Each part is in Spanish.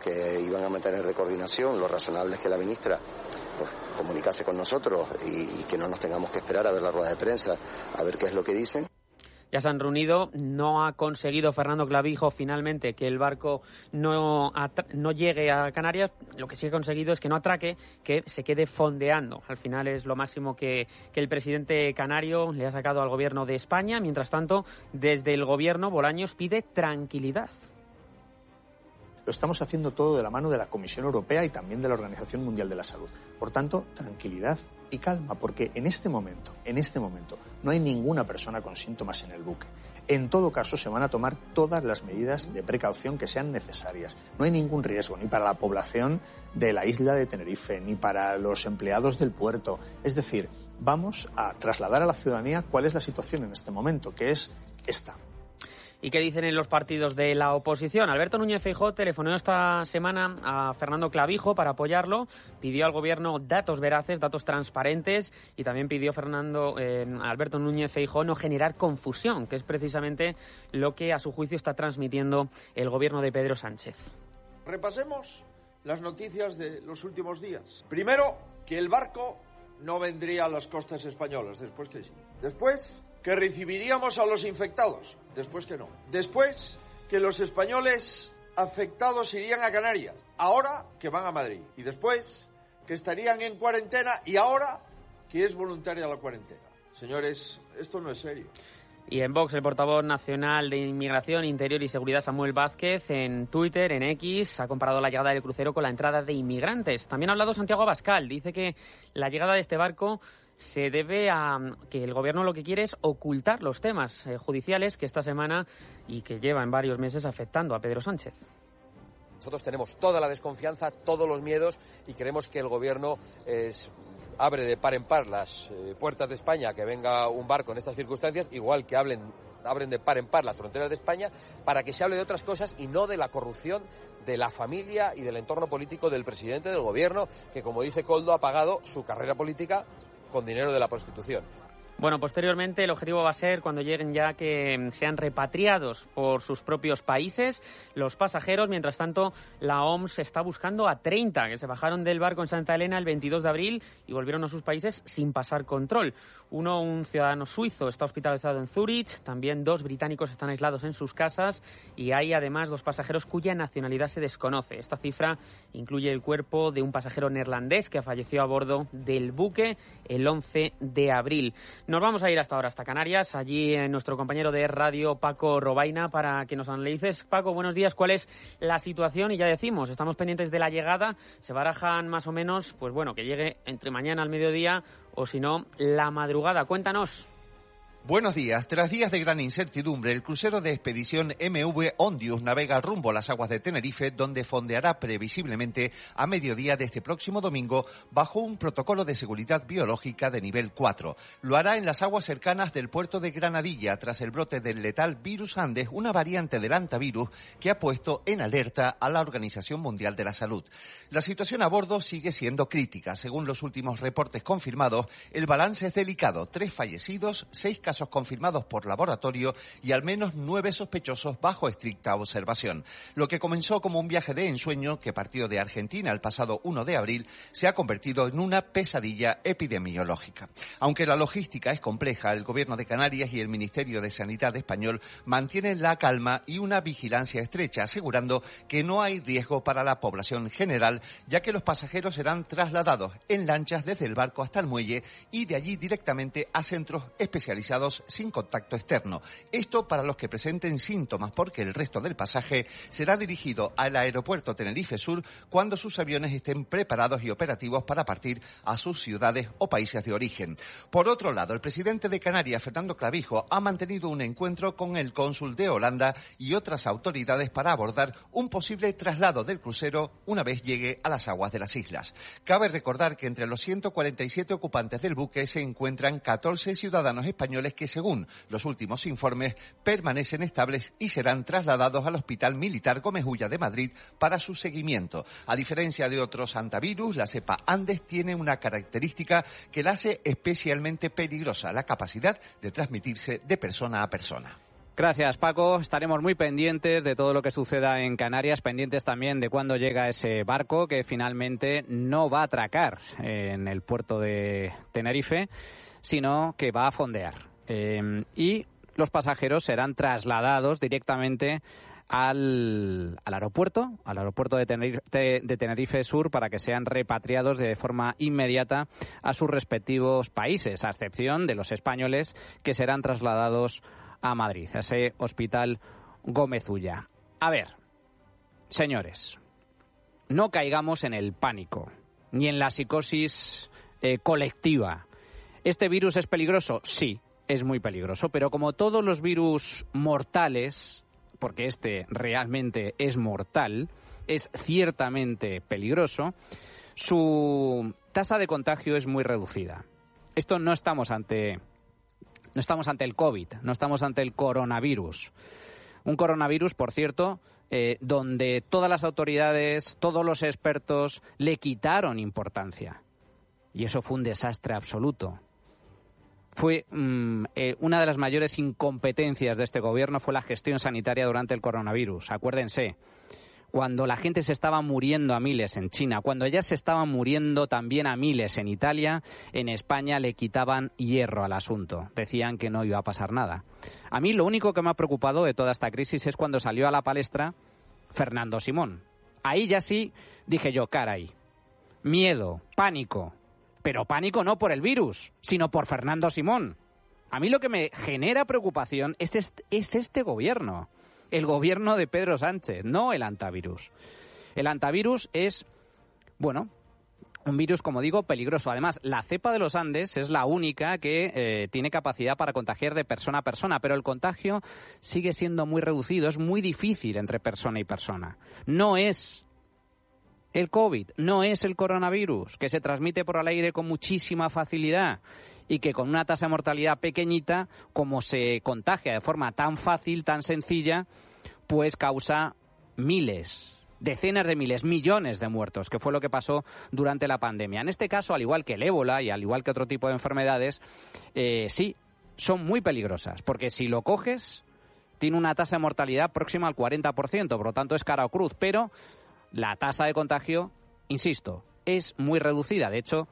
que iban a mantener de coordinación. Lo razonable es que la ministra pues comunicase con nosotros y que no nos tengamos que esperar a ver la rueda de prensa, a ver qué es lo que dicen. Ya se han reunido, no ha conseguido Fernando Clavijo finalmente que el barco no llegue a Canarias. Lo que sí ha conseguido es que no atraque, que se quede fondeando. Al final es lo máximo que el presidente canario le ha sacado al gobierno de España. Mientras tanto, desde el gobierno, Bolaños pide tranquilidad. Lo estamos haciendo todo de la mano de la Comisión Europea y también de la Organización Mundial de la Salud. Por tanto, tranquilidad y calma, porque en este momento, no hay ninguna persona con síntomas en el buque. En todo caso, se van a tomar todas las medidas de precaución que sean necesarias. No hay ningún riesgo, ni para la población de la isla de Tenerife, ni para los empleados del puerto. Es decir, vamos a trasladar a la ciudadanía cuál es la situación en este momento, que es esta. ¿Y qué dicen en los partidos de la oposición? Alberto Núñez Feijóo telefonó esta semana a Fernando Clavijo para apoyarlo. Pidió al gobierno datos veraces, datos transparentes, y también pidió a Alberto Núñez Feijóo no generar confusión, que es precisamente lo que a su juicio está transmitiendo el gobierno de Pedro Sánchez. Repasemos las noticias de los últimos días. Primero, que el barco no vendría a las costas españolas, después que sí. Después, que recibiríamos a los infectados, después que no. Después, que los españoles afectados irían a Canarias, ahora que van a Madrid. Y después, que estarían en cuarentena, y ahora que es voluntaria la cuarentena. Señores, esto no es serio. Y en Vox, el portavoz nacional de Inmigración, Interior y Seguridad, Samuel Vázquez, en Twitter, en X, ha comparado la llegada del crucero con la entrada de inmigrantes. También ha hablado Santiago Abascal. Dice que la llegada de este barco se debe a que el gobierno lo que quiere es ocultar los temas judiciales que esta semana y que llevan varios meses afectando a Pedro Sánchez. Nosotros tenemos toda la desconfianza, todos los miedos, y queremos que el gobierno abre de par en par las puertas de España a que venga un barco en estas circunstancias, igual que abren de par en par las fronteras de España, para que se hable de otras cosas y no de la corrupción de la familia y del entorno político del presidente del gobierno, que, como dice Koldo, ha pagado su carrera política con dinero de la prostitución. Bueno, posteriormente el objetivo va a ser, cuando lleguen ya, que sean repatriados por sus propios países los pasajeros. Mientras tanto, la OMS está buscando a 30 que se bajaron del barco en Santa Elena el 22 de abril y volvieron a sus países sin pasar control. Uno, un ciudadano suizo, está hospitalizado en Zúrich. También 2 británicos están aislados en sus casas y hay además 2 pasajeros cuya nacionalidad se desconoce. Esta cifra incluye el cuerpo de un pasajero neerlandés que falleció a bordo del buque el 11 de abril. Nos vamos a ir hasta ahora, hasta Canarias. Allí nuestro compañero de radio, Paco Robaina, para que nos analices. Paco, buenos días. ¿Cuál es la situación? Y ya decimos, estamos pendientes de la llegada. Se barajan más o menos, pues bueno, que llegue entre mañana al mediodía o si no, la madrugada. Cuéntanos. Buenos días. Tras días de gran incertidumbre, el crucero de expedición MV Ondius navega rumbo a las aguas de Tenerife, donde fondeará previsiblemente a mediodía de este próximo domingo bajo un protocolo de seguridad biológica de nivel 4. Lo hará en las aguas cercanas del puerto de Granadilla tras el brote del letal virus Andes, una variante del hantavirus que ha puesto en alerta a la Organización Mundial de la Salud. La situación a bordo sigue siendo crítica. Según los últimos reportes confirmados, el balance es delicado. 3 fallecidos, 6 casos confirmados por laboratorio y al menos 9 sospechosos bajo estricta observación. Lo que comenzó como un viaje de ensueño que partió de Argentina el pasado 1 de abril se ha convertido en una pesadilla epidemiológica. Aunque la logística es compleja, el Gobierno de Canarias y el Ministerio de Sanidad español mantienen la calma y una vigilancia estrecha, asegurando que no hay riesgo para la población general, ya que los pasajeros serán trasladados en lanchas desde el barco hasta el muelle y de allí directamente a centros especializados sin contacto externo. Esto para los que presenten síntomas, porque el resto del pasaje será dirigido al aeropuerto Tenerife Sur cuando sus aviones estén preparados y operativos para partir a sus ciudades o países de origen. Por otro lado, el presidente de Canarias, Fernando Clavijo, ha mantenido un encuentro con el cónsul de Holanda y otras autoridades para abordar un posible traslado del crucero una vez llegue a las aguas de las islas. Cabe recordar que entre los 147 ocupantes del buque se encuentran 14 ciudadanos españoles que, según los últimos informes, permanecen estables y serán trasladados al Hospital Militar Gómez Ulla de Madrid para su seguimiento. A diferencia de otros hantavirus, la cepa Andes tiene una característica que la hace especialmente peligrosa: la capacidad de transmitirse de persona a persona. Gracias, Paco. Estaremos muy pendientes de todo lo que suceda en Canarias, pendientes también de cuándo llega ese barco que finalmente no va a atracar en el puerto de Tenerife, sino que va a fondear. Y los pasajeros serán trasladados directamente al aeropuerto de Tenerife Sur, para que sean repatriados de forma inmediata a sus respectivos países, a excepción de los españoles, que serán trasladados a Madrid, a ese hospital Gómez Ulla. A ver, señores, no caigamos en el pánico ni en la psicosis colectiva. ¿Este virus es peligroso? Sí, es muy peligroso, pero como todos los virus mortales, porque este realmente es mortal, es ciertamente peligroso, su tasa de contagio es muy reducida. Esto no estamos ante el COVID, no estamos ante el coronavirus. Un coronavirus, por cierto, donde todas las autoridades, todos los expertos le quitaron importancia. Y eso fue un desastre absoluto. Fue una de las mayores incompetencias de este gobierno, fue la gestión sanitaria durante el coronavirus. Acuérdense, cuando la gente se estaba muriendo a miles en China, cuando ya se estaba muriendo también a miles en Italia, en España le quitaban hierro al asunto. Decían que no iba a pasar nada. A mí lo único que me ha preocupado de toda esta crisis es cuando salió a la palestra Fernando Simón. Ahí ya sí dije yo, caray, miedo, pánico. Pero pánico no por el virus, sino por Fernando Simón. A mí lo que me genera preocupación es este gobierno. El gobierno de Pedro Sánchez, no el antivirus. El antivirus es, bueno, un virus, como digo, peligroso. Además, la cepa de los Andes es la única que tiene capacidad para contagiar de persona a persona, pero el contagio sigue siendo muy reducido, es muy difícil entre persona y persona. No es el COVID, no es el coronavirus, que se transmite por el aire con muchísima facilidad y que con una tasa de mortalidad pequeñita, como se contagia de forma tan fácil, tan sencilla, pues causa miles, decenas de miles, millones de muertos, que fue lo que pasó durante la pandemia. En este caso, al igual que el ébola y al igual que otro tipo de enfermedades, sí, son muy peligrosas, porque si lo coges, tiene una tasa de mortalidad próxima al 40%, por lo tanto es cara o cruz, pero la tasa de contagio, insisto, es muy reducida. De hecho,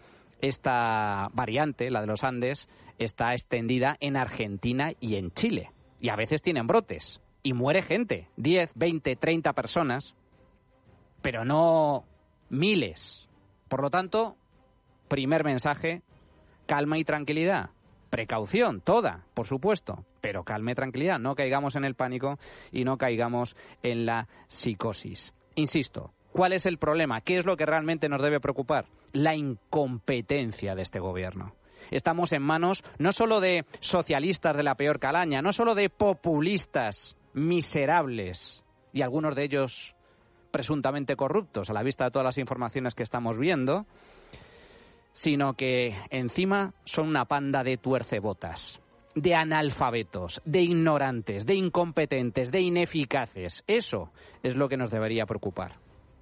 esta variante, la de los Andes, está extendida en Argentina y en Chile. Y a veces tienen brotes. Y muere gente, 10, 20, 30 personas, pero no miles. Por lo tanto, primer mensaje, calma y tranquilidad. Precaución, toda, por supuesto, pero calma y tranquilidad. No caigamos en el pánico y no caigamos en la psicosis. Insisto, ¿cuál es el problema? ¿Qué es lo que realmente nos debe preocupar? La incompetencia de este gobierno. Estamos en manos no solo de socialistas de la peor calaña, no solo de populistas miserables y algunos de ellos presuntamente corruptos a la vista de todas las informaciones que estamos viendo, sino que encima son una panda de tuercebotas, de analfabetos, de ignorantes, de incompetentes, de ineficaces. Eso es lo que nos debería preocupar.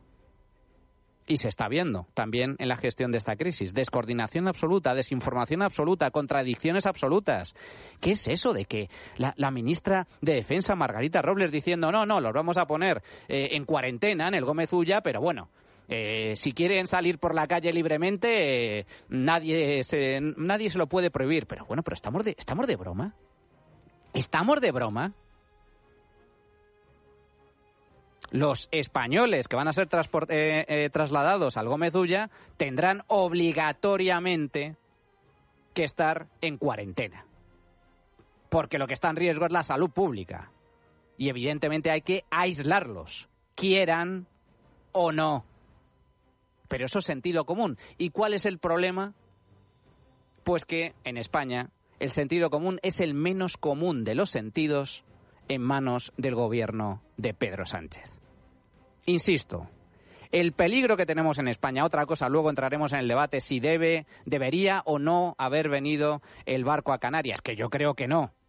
Y se está viendo también en la gestión de esta crisis. Descoordinación absoluta, desinformación absoluta, contradicciones absolutas. ¿Qué es eso de que la ministra de Defensa, Margarita Robles, diciendo no, los vamos a poner en cuarentena en el Gómez Ulla, pero bueno, si quieren salir por la calle libremente, nadie se lo puede prohibir. Pero bueno, pero ¿estamos de broma? ¿Estamos de broma? Los españoles que van a ser trasladados al Gómez Ulla tendrán obligatoriamente que estar en cuarentena. Porque lo que está en riesgo es la salud pública. Y evidentemente hay que aislarlos, quieran o no. Pero eso es sentido común. ¿Y cuál es el problema? Pues que en España el sentido común es el menos común de los sentidos en manos del gobierno de Pedro Sánchez. Insisto, el peligro que tenemos en España, otra cosa, luego entraremos en el debate si debería o no haber venido el barco a Canarias, que yo creo que no.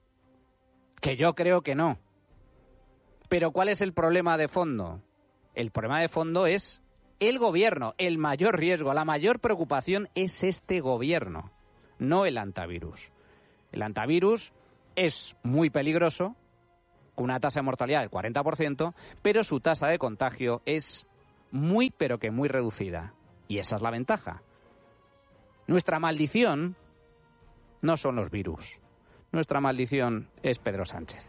Pero ¿cuál es el problema de fondo? El problema de fondo es el gobierno. El mayor riesgo, la mayor preocupación es este gobierno, no el antivirus. El antivirus es muy peligroso, con una tasa de mortalidad del 40%, pero su tasa de contagio es muy, pero que muy reducida. Y esa es la ventaja. Nuestra maldición no son los virus. Nuestra maldición es Pedro Sánchez.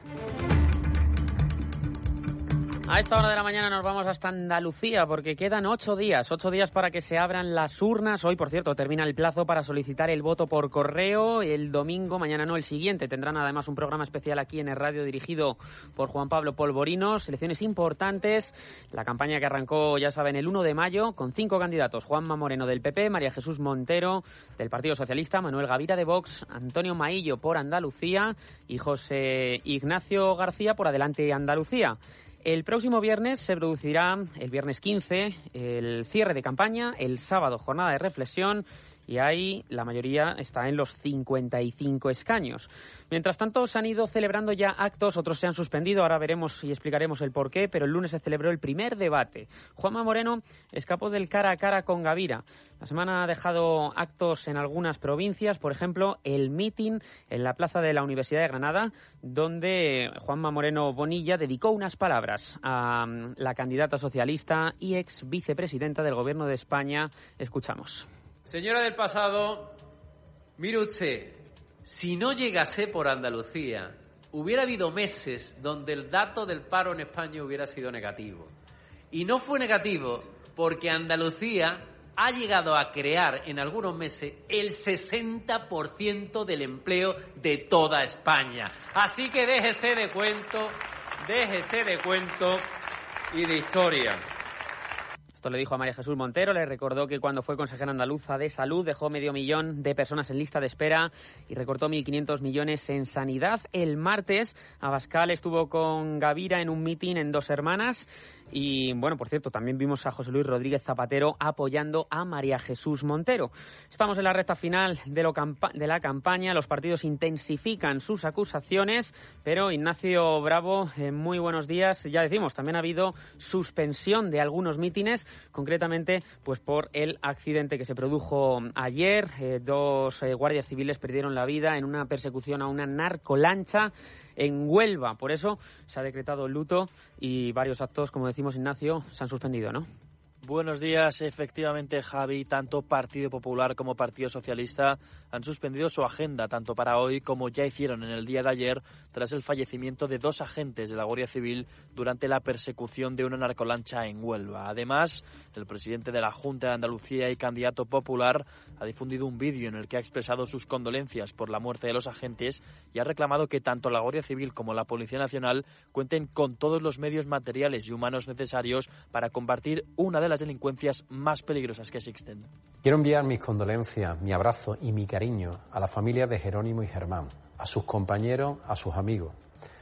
A esta hora de la mañana nos vamos hasta Andalucía porque quedan 8 días para que se abran las urnas. Hoy, por cierto, termina el plazo para solicitar el voto por correo. El domingo, mañana no, el siguiente, tendrán además un programa especial aquí en el radio dirigido por Juan Pablo Polvorinos. Elecciones importantes. La campaña que arrancó, ya saben, el 1 de mayo con 5 candidatos. Juanma Moreno del PP, María Jesús Montero del Partido Socialista, Manuel Gavira de Vox, Antonio Maillo por Andalucía y José Ignacio García por Adelante Andalucía. El próximo viernes se producirá, el viernes 15, el cierre de campaña, el sábado jornada de reflexión y ahí la mayoría está en los 55 escaños. Mientras tanto, se han ido celebrando ya actos, otros se han suspendido, ahora veremos y explicaremos el porqué, pero el lunes se celebró el primer debate. Juanma Moreno escapó del cara a cara con Gavira. La semana ha dejado actos en algunas provincias, por ejemplo, el mitin en la plaza de la Universidad de Granada, donde Juanma Moreno Bonilla dedicó unas palabras a la candidata socialista y ex vicepresidenta del Gobierno de España. Escuchamos. Señora del pasado, mire usted, si no llegase por Andalucía, hubiera habido meses donde el dato del paro en España hubiera sido negativo. Y no fue negativo porque Andalucía ha llegado a crear en algunos meses el 60% del empleo de toda España. Así que déjese de cuento y de historia. Esto le dijo a María Jesús Montero, le recordó que cuando fue consejera andaluza de salud dejó 500.000 de personas en lista de espera y recortó 1.500 millones en sanidad. El martes Abascal estuvo con Gavira en un mitin en Dos Hermanas y, bueno, por cierto, también vimos a José Luis Rodríguez Zapatero apoyando a María Jesús Montero. Estamos en la recta final de la campaña, los partidos intensifican sus acusaciones, pero Ignacio Bravo, muy buenos días. Ya decimos, también ha habido suspensión de algunos mítines, concretamente pues por el accidente que se produjo ayer. 2 guardias civiles perdieron la vida en una persecución a una narcolancha en Huelva. Por eso se ha decretado luto y varios actos, como decimos, Ignacio, se han suspendido, ¿no? Buenos días. Efectivamente, Javi, tanto Partido Popular como Partido Socialista han suspendido su agenda, tanto para hoy como ya hicieron en el día de ayer, tras el fallecimiento de 2 agentes de la Guardia Civil durante la persecución de una narcolancha en Huelva. Además, el presidente de la Junta de Andalucía y candidato popular ha difundido un vídeo en el que ha expresado sus condolencias por la muerte de los agentes y ha reclamado que tanto la Guardia Civil como la Policía Nacional cuenten con todos los medios materiales y humanos necesarios para combatir una de las delincuencias más peligrosas que existen. Quiero enviar mis condolencias, mi abrazo y mi cariño a las familias de Jerónimo y Germán, a sus compañeros, a sus amigos.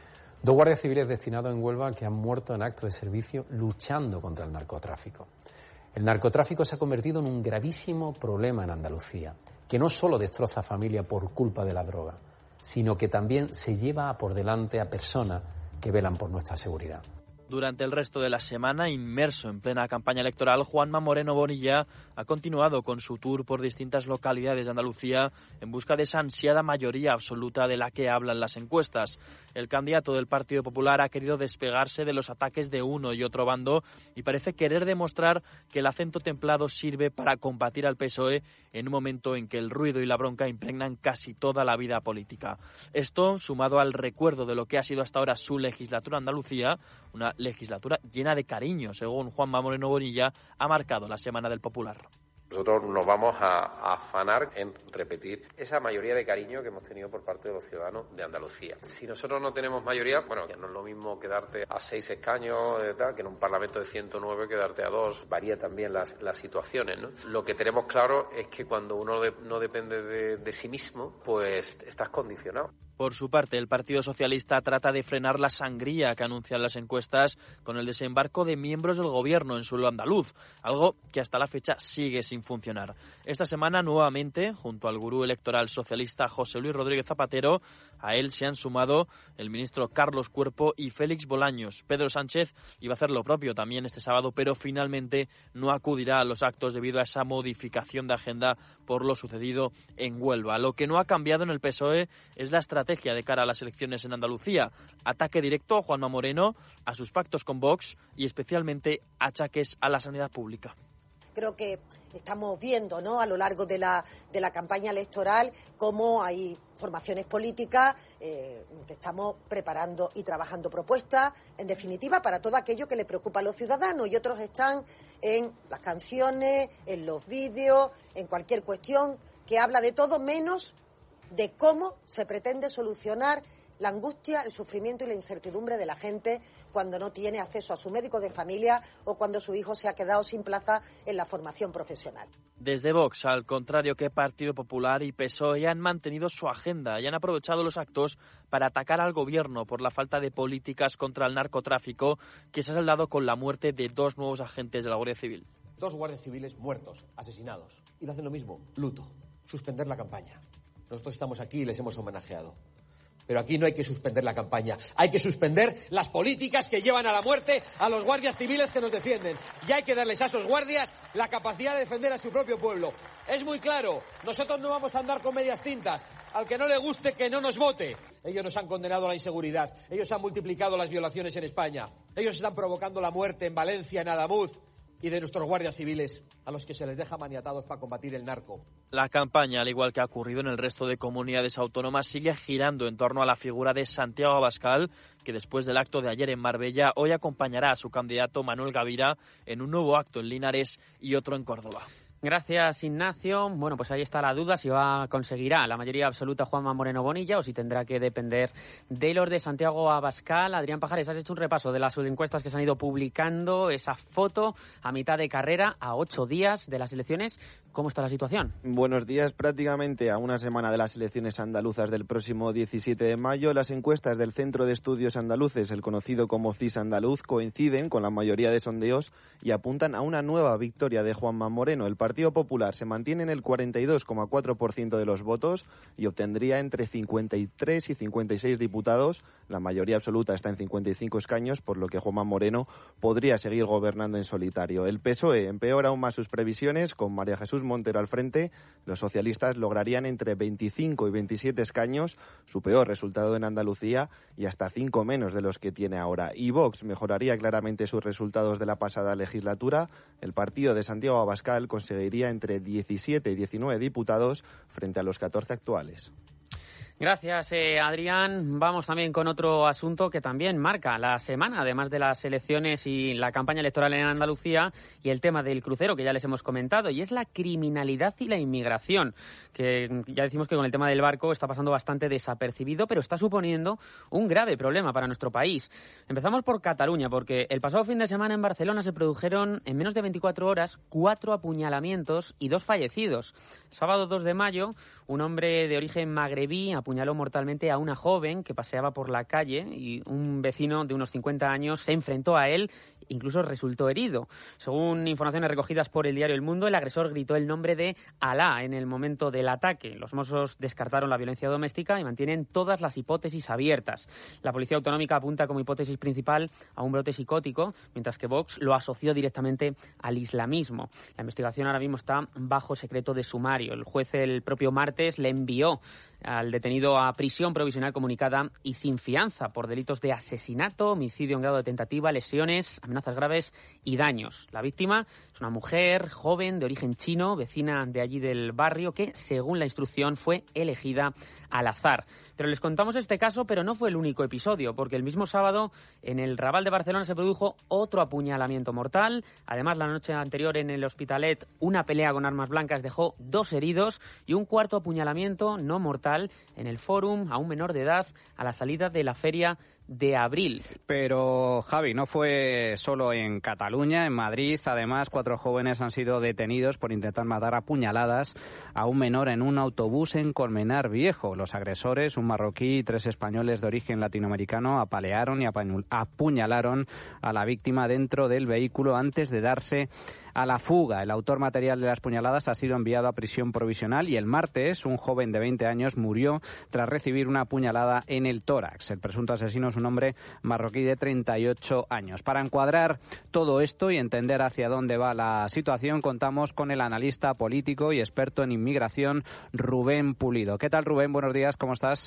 2 guardias civiles destinados en Huelva que han muerto en acto de servicio luchando contra el narcotráfico. El narcotráfico se ha convertido en un gravísimo problema en Andalucía, que no solo destroza familia por culpa de la droga, sino que también se lleva por delante a personas que velan por nuestra seguridad. Durante el resto de la semana, inmerso en plena campaña electoral, Juanma Moreno Bonilla ha continuado con su tour por distintas localidades de Andalucía en busca de esa ansiada mayoría absoluta de la que hablan las encuestas. El candidato del Partido Popular ha querido despegarse de los ataques de uno y otro bando y parece querer demostrar que el acento templado sirve para combatir al PSOE en un momento en que el ruido y la bronca impregnan casi toda la vida política. Esto, sumado al recuerdo de lo que ha sido hasta ahora su legislatura en Andalucía, una legislatura llena de cariño, según Juanma Moreno Bonilla, ha marcado la Semana del Popular. Nosotros nos vamos a afanar en repetir esa mayoría de cariño que hemos tenido por parte de los ciudadanos de Andalucía. Si nosotros no tenemos mayoría, bueno, ya no es lo mismo quedarte a 6 escaños que en un Parlamento de 109 quedarte a 2. Varía también las situaciones, ¿no? Lo que tenemos claro es que cuando uno no depende de sí mismo, pues estás condicionado. Por su parte, el Partido Socialista trata de frenar la sangría que anuncian las encuestas con el desembarco de miembros del Gobierno en suelo andaluz, algo que hasta la fecha sigue sin funcionar. Esta semana, nuevamente, junto al gurú electoral socialista José Luis Rodríguez Zapatero, a él se han sumado el ministro Carlos Cuerpo y Félix Bolaños. Pedro Sánchez iba a hacer lo propio también este sábado, pero finalmente no acudirá a los actos debido a esa modificación de agenda por lo sucedido en Huelva. Lo que no ha cambiado en el PSOE es la estrategia estrategia de cara a las elecciones en Andalucía. Ataque directo a Juanma Moreno, a sus pactos con Vox y especialmente achaques a la sanidad pública. Creo que estamos viendo, ¿no?, a lo largo de la campaña electoral cómo hay formaciones políticas que estamos preparando y trabajando propuestas, en definitiva, para todo aquello que le preocupa a los ciudadanos, y otros están en las canciones, en los vídeos, en cualquier cuestión que habla de todo menos de cómo se pretende solucionar la angustia, el sufrimiento y la incertidumbre de la gente cuando no tiene acceso a su médico de familia o cuando su hijo se ha quedado sin plaza en la formación profesional. Desde Vox, al contrario que Partido Popular y PSOE, han mantenido su agenda y han aprovechado los actos para atacar al gobierno por la falta de políticas contra el narcotráfico, que se ha saldado con la muerte de 2 nuevos agentes de la Guardia Civil. 2 guardias civiles muertos, asesinados. Y lo hacen lo mismo, luto, suspender la campaña. Nosotros estamos aquí y les hemos homenajeado. Pero aquí no hay que suspender la campaña, hay que suspender las políticas que llevan a la muerte a los guardias civiles que nos defienden. Y hay que darles a esos guardias la capacidad de defender a su propio pueblo. Es muy claro, nosotros no vamos a andar con medias tintas. Al que no le guste, que no nos vote. Ellos nos han condenado a la inseguridad, ellos han multiplicado las violaciones en España, ellos están provocando la muerte en Valencia, en Adamuz, y de nuestros guardias civiles, a los que se les deja maniatados para combatir el narco. La campaña, al igual que ha ocurrido en el resto de comunidades autónomas, sigue girando en torno a la figura de Santiago Abascal, que después del acto de ayer en Marbella, hoy acompañará a su candidato Manuel Gavira en un nuevo acto en Linares y otro en Córdoba. Gracias, Ignacio. Bueno, pues ahí está la duda si conseguirá la mayoría absoluta Juanma Moreno Bonilla o si tendrá que depender de los de Santiago Abascal. Adrián Pajares, has hecho un repaso de las encuestas que se han ido publicando, esa foto a mitad de carrera, a 8 días de las elecciones. ¿Cómo está la situación? Buenos días. Prácticamente a una semana de las elecciones andaluzas del próximo 17 de mayo, las encuestas del Centro de Estudios Andaluces, el conocido como CIS Andaluz, coinciden con la mayoría de sondeos y apuntan a una nueva victoria de Juanma Moreno. El Partido Popular se mantiene en el 42,4% de los votos y obtendría entre 53 y 56 diputados. La mayoría absoluta está en 55 escaños, por lo que Juanma Moreno podría seguir gobernando en solitario. El PSOE empeora aún más sus previsiones, con María Jesús Montero al frente. Los socialistas lograrían entre 25 y 27 escaños, su peor resultado en Andalucía, y hasta 5 menos de los que tiene ahora. Y Vox mejoraría claramente sus resultados de la pasada legislatura. El partido de Santiago Abascal conseguiría entre 17 y 19 diputados frente a los 14 actuales. Gracias, Adrián. Vamos también con otro asunto que también marca la semana, además de las elecciones y la campaña electoral en Andalucía, y el tema del crucero que ya les hemos comentado, y es la criminalidad y la inmigración, que ya decimos que con el tema del barco está pasando bastante desapercibido, pero está suponiendo un grave problema para nuestro país. Empezamos por Cataluña, porque el pasado fin de semana en Barcelona se produjeron en menos de 24 horas 4 apuñalamientos y 2 fallecidos. El sábado 2 de mayo, un hombre de origen magrebí apuñaló mortalmente a una joven que paseaba por la calle y un vecino de unos 50 años se enfrentó a él, incluso resultó herido. Según informaciones recogidas por el diario El Mundo, el agresor gritó el nombre de Alá en el momento del ataque. Los Mossos descartaron la violencia doméstica y mantienen todas las hipótesis abiertas. La Policía Autonómica apunta como hipótesis principal a un brote psicótico, mientras que Vox lo asoció directamente al islamismo. La investigación ahora mismo está bajo secreto de sumario. El juez el propio martes le envió al detenido a prisión provisional comunicada y sin fianza por delitos de asesinato, homicidio en grado de tentativa, lesiones, amenazas graves y daños. La víctima es una mujer joven de origen chino, vecina de allí del barrio, que, según la instrucción, fue elegida al azar. Pero les contamos este caso, pero no fue el único episodio, porque el mismo sábado en el Raval de Barcelona se produjo otro apuñalamiento mortal. Además, la noche anterior en el Hospitalet, una pelea con armas blancas dejó 2 heridos y un cuarto apuñalamiento no mortal en el Fórum a un menor de edad a la salida de la feria de abril. Pero, Javi, no fue solo en Cataluña, en Madrid. Además, 4 jóvenes han sido detenidos por intentar matar a puñaladas a un menor en un autobús en Colmenar Viejo. Los agresores, un marroquí y 3 españoles de origen latinoamericano, apalearon y apuñalaron a la víctima dentro del vehículo antes de darse a la fuga. El autor material de las puñaladas ha sido enviado a prisión provisional y el martes un joven de 20 años murió tras recibir una puñalada en el tórax. El presunto asesino es un hombre marroquí de 38 años. Para encuadrar todo esto y entender hacia dónde va la situación, contamos con el analista político y experto en inmigración, Rubén Pulido. ¿Qué tal, Rubén? Buenos días, ¿cómo estás?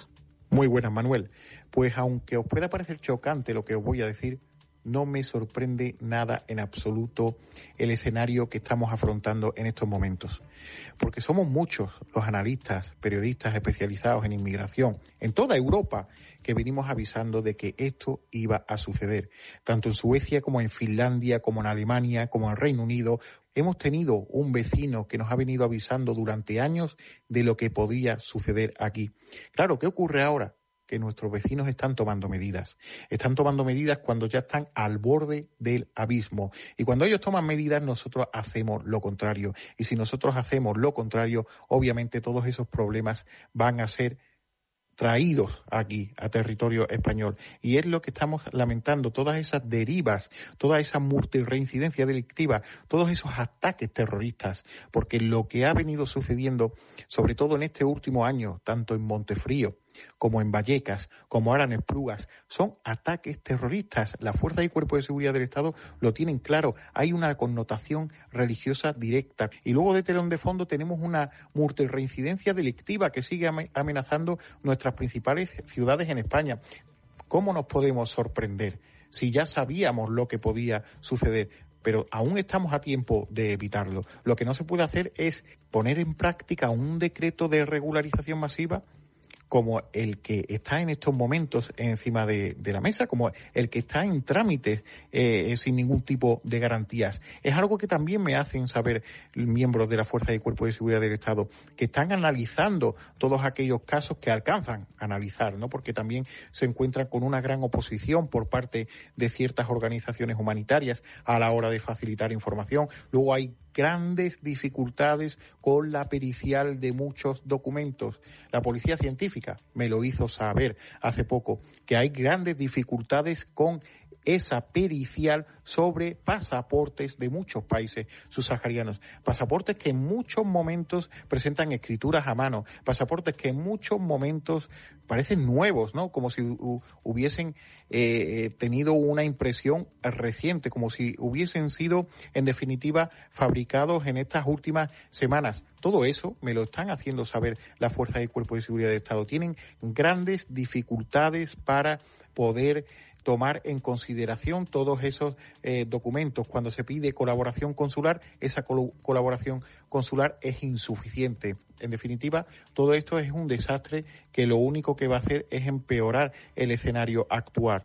Muy buenas, Manuel. Pues aunque os pueda parecer chocante lo que os voy a decir, no me sorprende nada en absoluto el escenario que estamos afrontando en estos momentos. Porque somos muchos los analistas, periodistas especializados en inmigración en toda Europa que venimos avisando de que esto iba a suceder. Tanto en Suecia como en Finlandia, como en Alemania, como en Reino Unido. Hemos tenido un vecino que nos ha venido avisando durante años de lo que podía suceder aquí. Claro, ¿qué ocurre ahora? Que nuestros vecinos están tomando medidas. Están tomando medidas cuando ya están al borde del abismo. Y cuando ellos toman medidas, nosotros hacemos lo contrario. Y si nosotros hacemos lo contrario, obviamente todos esos problemas van a ser traídos aquí a territorio español. Y es lo que estamos lamentando, todas esas derivas, toda esa multirreincidencia delictiva, todos esos ataques terroristas, porque lo que ha venido sucediendo, sobre todo en este último año, tanto en Montefrío como en Vallecas, como ahora en Esplugas, son ataques terroristas. Las fuerzas y cuerpos de seguridad del Estado lo tienen claro. Hay una connotación religiosa directa. Y luego de telón de fondo tenemos una multirreincidencia delictiva que sigue amenazando nuestras principales ciudades en España. ¿Cómo nos podemos sorprender si ya sabíamos lo que podía suceder? Pero aún estamos a tiempo de evitarlo. Lo que no se puede hacer es poner en práctica un decreto de regularización masiva como el que está en estos momentos encima de la mesa, como el que está en trámites sin ningún tipo de garantías. Es algo que también me hacen saber miembros de la Fuerza y Cuerpo de Seguridad del Estado, que están analizando todos aquellos casos que alcanzan a analizar, ¿no? Porque también se encuentran con una gran oposición por parte de ciertas organizaciones humanitarias a la hora de facilitar información. Luego hay grandes dificultades con la pericial de muchos documentos. La Policía Científica me lo hizo saber hace poco, que hay grandes dificultades con esa pericial sobre pasaportes de muchos países subsaharianos. Pasaportes que en muchos momentos presentan escrituras a mano, pasaportes que en muchos momentos parecen nuevos, ¿no? Como si hubiesen tenido una impresión reciente, como si hubiesen sido, en definitiva, fabricados en estas últimas semanas. Todo eso me lo están haciendo saber las fuerzas y cuerpos de seguridad del Estado. Tienen grandes dificultades para poder tomar en consideración todos esos documentos. Cuando se pide colaboración consular, esa colaboración consular es insuficiente. En definitiva, todo esto es un desastre que lo único que va a hacer es empeorar el escenario actual.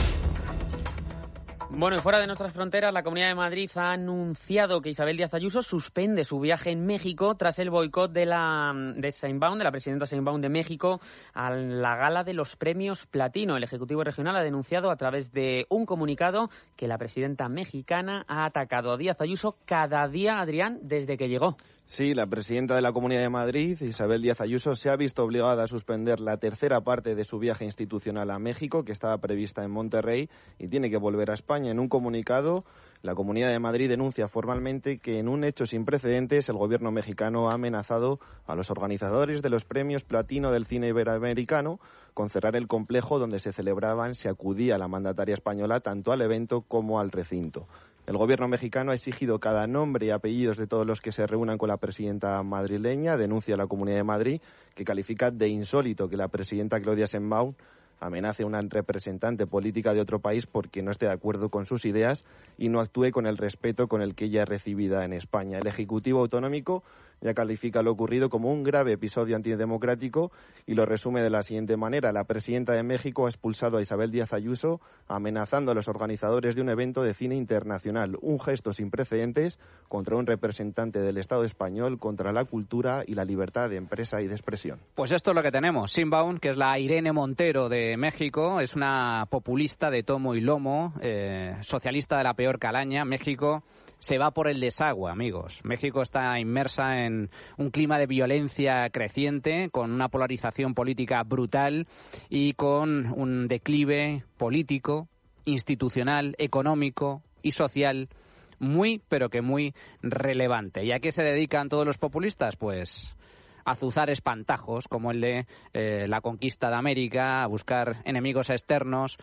Bueno, y fuera de nuestras fronteras, la Comunidad de Madrid ha anunciado que Isabel Díaz Ayuso suspende su viaje en México tras el boicot de la presidenta Sheinbaum de México, a la gala de los premios Platino. El Ejecutivo Regional ha denunciado a través de un comunicado que la presidenta mexicana ha atacado a Díaz Ayuso cada día, Adrián, desde que llegó. Sí, la presidenta de la Comunidad de Madrid, Isabel Díaz Ayuso, se ha visto obligada a suspender la tercera parte de su viaje institucional a México, que estaba prevista en Monterrey, y tiene que volver a España. En un comunicado, la Comunidad de Madrid denuncia formalmente que en un hecho sin precedentes el gobierno mexicano ha amenazado a los organizadores de los premios Platino del cine iberoamericano con cerrar el complejo donde se celebraban si acudía la mandataria española tanto al evento como al recinto. El gobierno mexicano ha exigido cada nombre y apellidos de todos los que se reúnan con la presidenta madrileña, denuncia la Comunidad de Madrid, que califica de insólito que la presidenta Claudia Sheinbaum amenace a una representante política de otro país porque no esté de acuerdo con sus ideas y no actúe con el respeto con el que ella es recibida en España. El Ejecutivo Autonómico ya califica lo ocurrido como un grave episodio antidemocrático y lo resume de la siguiente manera. La presidenta de México ha expulsado a Isabel Díaz Ayuso amenazando a los organizadores de un evento de cine internacional, un gesto sin precedentes contra un representante del Estado español, contra la cultura y la libertad de empresa y de expresión. Pues esto es lo que tenemos. Sheinbaum, que es la Irene Montero de México, es una populista de tomo y lomo, socialista de la peor calaña. México se va por el desagüe, amigos. México está inmersa en un clima de violencia creciente, con una polarización política brutal y con un declive político, institucional, económico y social muy, pero que muy relevante. ¿Y a qué se dedican todos los populistas? Pues a azuzar espantajos como el de la conquista de América, a buscar enemigos externos,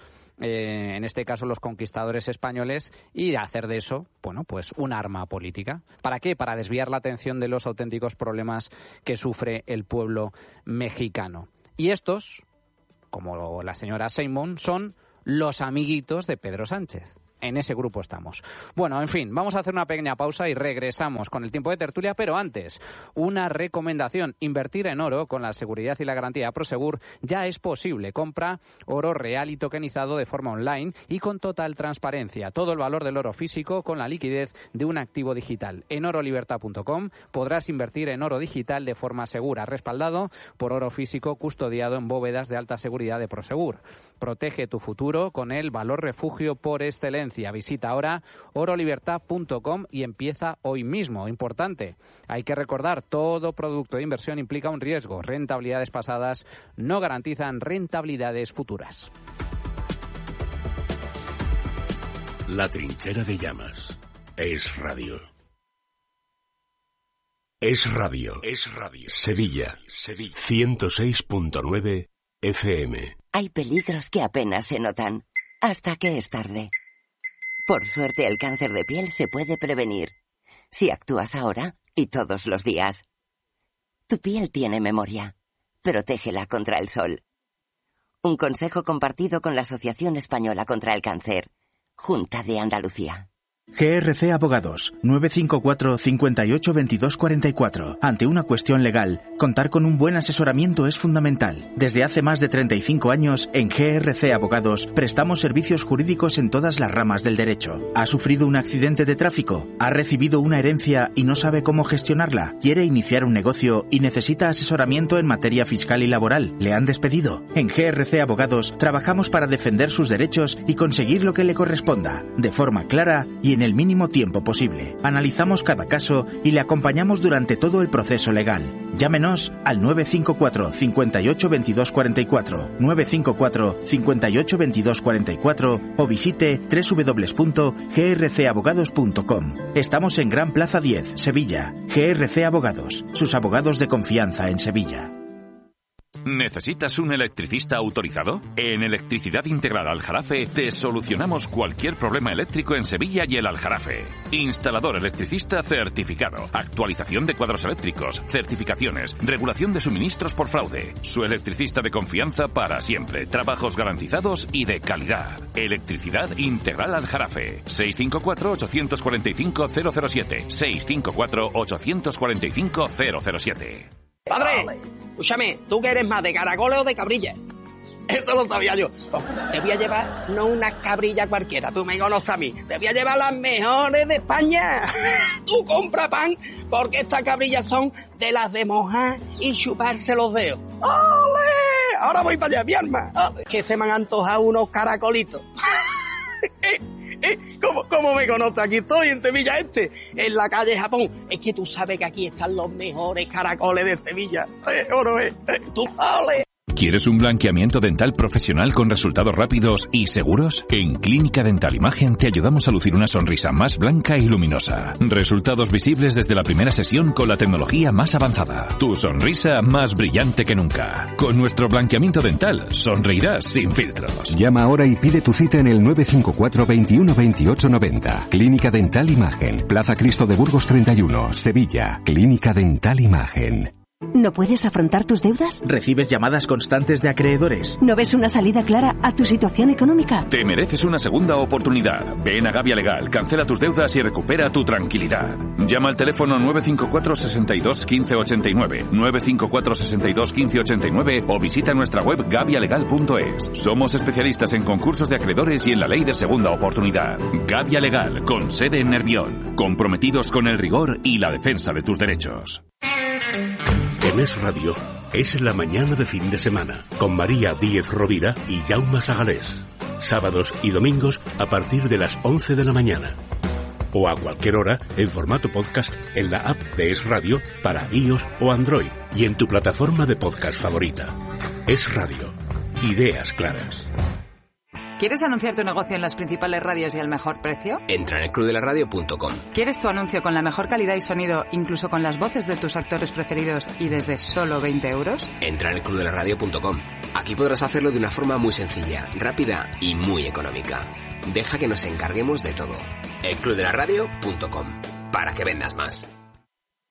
en este caso los conquistadores españoles, y a hacer de eso, bueno, pues un arma política. ¿Para qué? Para desviar la atención de los auténticos problemas que sufre el pueblo mexicano. Y estos como la señora Seymour, son los amiguitos de Pedro Sánchez. En ese grupo estamos. Bueno, en fin, vamos a hacer una pequeña pausa y regresamos con el tiempo de tertulia, pero antes, una recomendación: invertir en oro con la seguridad y la garantía de Prosegur ya es posible. Compra oro real y tokenizado de forma online y con total transparencia. Todo el valor del oro físico con la liquidez de un activo digital. En orolibertad.com podrás invertir en oro digital de forma segura, respaldado por oro físico custodiado en bóvedas de alta seguridad de Prosegur. Protege tu futuro con el valor refugio por excelencia. Visita ahora orolibertad.com y empieza hoy mismo. Importante, hay que recordar, todo producto de inversión implica un riesgo. Rentabilidades pasadas no garantizan rentabilidades futuras. La trinchera de llamas. Es radio. Es radio. Es radio. Sevilla. 106.9 FM. Hay peligros que apenas se notan, hasta que es tarde. Por suerte, el cáncer de piel se puede prevenir, si actúas ahora y todos los días. Tu piel tiene memoria. Protégela contra el sol. Un consejo compartido con la Asociación Española contra el Cáncer. Junta de Andalucía. GRC Abogados, 954 58 22 44. Ante una cuestión legal, contar con un buen asesoramiento es fundamental. Desde hace más de 35 años, en GRC Abogados, prestamos servicios jurídicos en todas las ramas del derecho. ¿Ha sufrido un accidente de tráfico? ¿Ha recibido una herencia y no sabe cómo gestionarla? ¿Quiere iniciar un negocio y necesita asesoramiento en materia fiscal y laboral? ¿Le han despedido? En GRC Abogados, trabajamos para defender sus derechos y conseguir lo que le corresponda, de forma clara y en el mínimo tiempo posible. Analizamos cada caso y le acompañamos durante todo el proceso legal. Llámenos al 954 58 22 44, 954 58 22 44 o visite www.grcabogados.com. Estamos en Gran Plaza 10, Sevilla. GRC Abogados, sus abogados de confianza en Sevilla. ¿Necesitas un electricista autorizado? En Electricidad Integral Aljarafe te solucionamos cualquier problema eléctrico en Sevilla y el Aljarafe. Instalador electricista certificado, actualización de cuadros eléctricos, certificaciones, regulación de suministros por fraude. Su electricista de confianza para siempre, trabajos garantizados y de calidad. Electricidad Integral Aljarafe. 654-845-007. 654-845-007. Padre, escúchame, ¿tú que eres más de caracoles o de cabrilla? Eso lo sabía yo. Te voy a llevar no una cabrilla cualquiera, tú me conoces a mí. Te voy a llevar las mejores de España. Tú compra pan, porque estas cabrillas son de las de mojar y chuparse los dedos. ¡Ole! Ahora voy para allá, mi alma. Que se me han antojado unos caracolitos. ¿Cómo me conoces? Aquí estoy, en Sevilla en la calle Japón. Es que tú sabes que aquí están los mejores caracoles de Sevilla. Tú, ¡ole! ¿Quieres un blanqueamiento dental profesional con resultados rápidos y seguros? En Clínica Dental Imagen te ayudamos a lucir una sonrisa más blanca y luminosa. Resultados visibles desde la primera sesión con la tecnología más avanzada. Tu sonrisa más brillante que nunca. Con nuestro blanqueamiento dental sonreirás sin filtros. Llama ahora y pide tu cita en el 954 21 28 90. Clínica Dental Imagen. Plaza Cristo de Burgos 31, Sevilla. Clínica Dental Imagen. ¿No puedes afrontar tus deudas? ¿Recibes llamadas constantes de acreedores? ¿No ves una salida clara a tu situación económica? Te mereces una segunda oportunidad. Ven a Gavia Legal, cancela tus deudas y recupera tu tranquilidad. Llama al teléfono 954 62 15 89, 954 62 15 89 o visita nuestra web gavialegal.es. Somos especialistas en concursos de acreedores y en la ley de segunda oportunidad. Gavia Legal, con sede en Nervión. Comprometidos con el rigor y la defensa de tus derechos. En Es Radio, es la mañana de fin de semana, con María Díez Rovira y Jaume Sagalés. Sábados y domingos a partir de las 11 de la mañana. O a cualquier hora en formato podcast en la app de Es Radio para iOS o Android y en tu plataforma de podcast favorita. Es Radio. Ideas claras. ¿Quieres anunciar tu negocio en las principales radios y al mejor precio? Entra en elclubdelaradio.com. ¿Quieres tu anuncio con la mejor calidad y sonido, incluso con las voces de tus actores preferidos y desde solo 20 euros? Entra en elclubdelaradio.com. Aquí podrás hacerlo de una forma muy sencilla, rápida y muy económica. Deja que nos encarguemos de todo. elclubdelaradio.com. Para que vendas más.